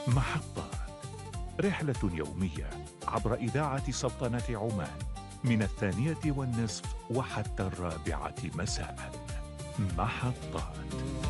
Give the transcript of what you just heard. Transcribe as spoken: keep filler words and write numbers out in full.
محطات. رحلة يومية عبر إذاعة سلطنة عمان من الثانية والنصف وحتى الرابعة مساء. محطات.